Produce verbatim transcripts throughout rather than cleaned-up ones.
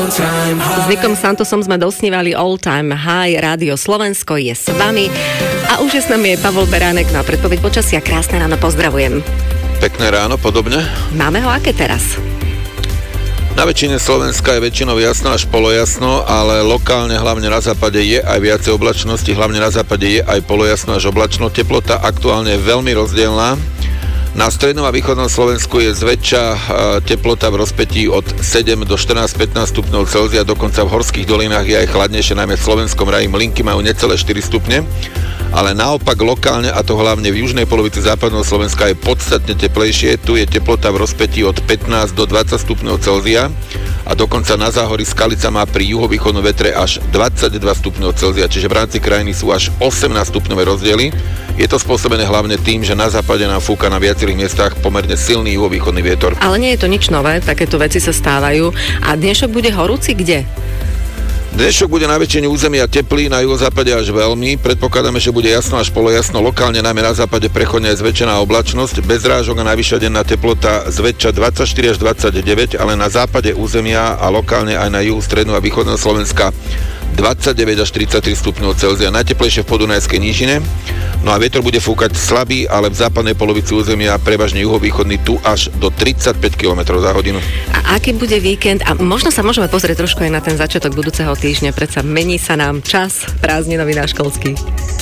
S Nikom Santosom sme dosnívali All Time High. Rádio Slovensko je s vami a už je s nami je Pavol Beránek. No a predpoveď počasia, krásne ráno, pozdravujem. Pekné ráno, podobne. Máme ho aké teraz? Na väčšine Slovenska je väčšinou jasno až polojasno, ale lokálne, hlavne na západe, je aj viacej oblačnosti, hlavne na západe je aj polojasno až oblačno. Teplota aktuálne je veľmi rozdielná. Na strednom a východnom Slovensku je zväčša teplota v rozpätí od sedem do štrnásť pätnásť stupňov Celzia, dokonca v horských dolinách je aj chladnejšie, najmä v slovenskom raji Mlynky majú necelé štyri stupne, ale naopak lokálne, a to hlavne v južnej polovici západného Slovenska, je podstatne teplejšie. Tu je teplota v rozpätí od pätnásť do dvadsať stupňov Celzia a dokonca na záhorí Skalica má pri juhovýchodnom vetre až dvadsaťdva stupňov Celzia, čiže v rámci krajiny sú až osemnásť stupňové rozdiely. Je to spôsobené hlavne tým, že na západe nám fúka na viacerých miestach pomerne silný juhovýchodný vietor. Ale nie je to nič nové, takéto veci sa stávajú. A dnešok bude horúci kde? Dnešok bude na väčšine územia teplý, na juhozápade až veľmi. Predpokladáme, že bude jasno až polojasno, lokálne najmä na západe prechodne aj zväčšená oblačnosť, bez rážok a najvyššia denná teplota zväčša dvadsaťštyri až dvadsaťdeväť, ale na západe územia a lokálne aj na juhu, strednú a východného Slovenska dvadsaťdeväť až tridsaťtri stupňov Celzia, najteplejšie v podunajskej nížine. No a vietor bude fúkať slabý, ale v západnej polovici územia prevažne juhovýchodný, tu až do tridsaťpäť kilometrov za hodinu. A aký bude víkend? A možno sa môžeme pozrieť trošku aj na ten začiatok budúceho týždňa, predsa mení sa nám čas prázdninový na školský.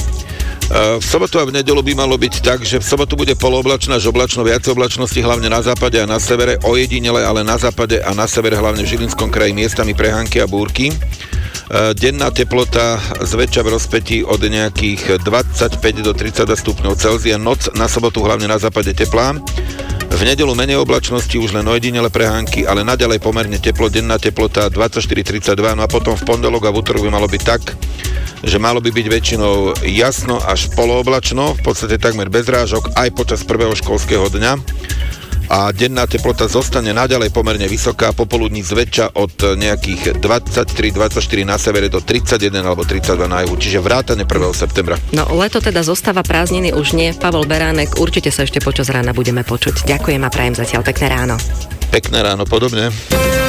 V sobotu a v nedeľu by malo byť tak, že v sobotu bude polooblačná až oblačno, viacej oblačnosti, hlavne na západe a na severe, ojedinele, ale na západe a na severe, hlavne v Žilinskom kraji, miestami prehánky a búrky. Denná teplota zväčša v rozpätí od nejakých dvadsaťpäť do tridsaťdva stupňov Celzia, noc na sobotu hlavne na západe teplá. V nedeľu menej oblačnosti, už len ojedinele prehánky, ale naďalej pomerne teplo, denná teplota dvadsaťštyri tridsaťdva, no a potom v pondelok a v utorok by malo byť tak, že malo by byť väčšinou jasno až polooblačno, v podstate takmer bez rážok aj počas prvého školského dňa. A denná teplota zostane naďalej pomerne vysoká, popoludní zväčša od nejakých dvadsaťtri dvadsaťštyri na severe do tridsaťjeden alebo tridsaťdva na juhu, čiže vrátane prvého septembra. No leto teda zostáva, prázdniny už nie. Pavol Beránek, určite sa ešte počas rána budeme počuť. Ďakujem a prajem zatiaľ pekné ráno. Pekné ráno, podobne.